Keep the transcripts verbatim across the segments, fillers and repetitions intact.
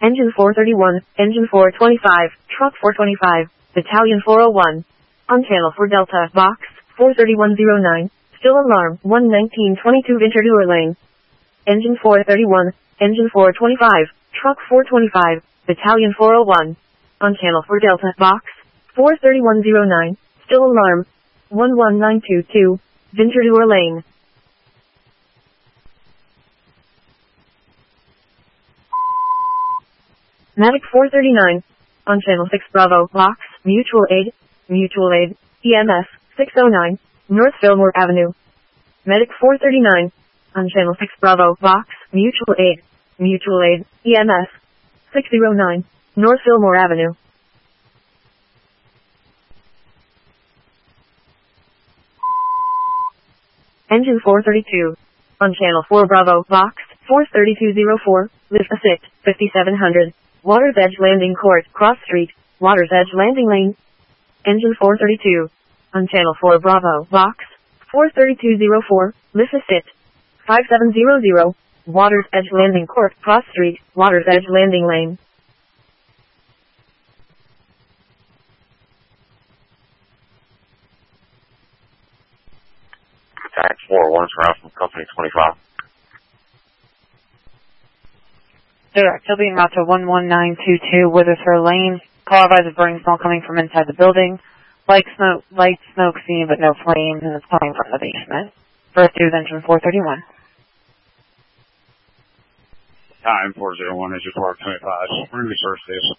Engine four thirty-one, Engine four twenty-five, Truck four twenty-five, Battalion four oh one. On channel four Delta, Box four thirty-one oh nine, still alarm, one nineteen twenty-two Ventura Lane. Engine four thirty-one, Engine four twenty-five, Truck four twenty-five, Battalion four oh one. On channel four Delta, Box four thirty-one oh nine, still alarm, one one nine two two, Ventura Lane. Mavic four thirty-nine, on channel six Bravo, Box, Mutual Aid, Mutual Aid, E M S, six oh nine, North Fillmore Avenue. Medic four thirty-nine, on channel six Bravo, Box, Mutual Aid, Mutual Aid, E M S, six oh nine, North Fillmore Avenue. Engine four thirty-two, on channel four Bravo, Box, four thirty-two oh four, lift assist, fifty-seven hundred, Water's Edge Landing Court, Cross Street, Water's Edge Landing Lane. Engine four thirty-two, on channel four Bravo, Box, four thirty-two oh four, lift assist, five seven hundred, Water's Edge Landing Court, Cross Street, Water's Edge Landing Lane. Tax four one, route from Company twenty-five. Direct, he'll be en route to one one nine two two Witherspoon Lane. Call advised burning smell coming from inside the building. Light smoke, light smoke seen but no flames, and it's coming from the basement. First due is engine four thirty-one. Time four oh one, engine four twenty-five. We're going to be first station.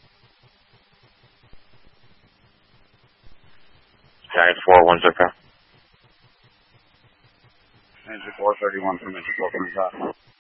Tax four one, okay. Engine four thirty-one from engine four twenty-five.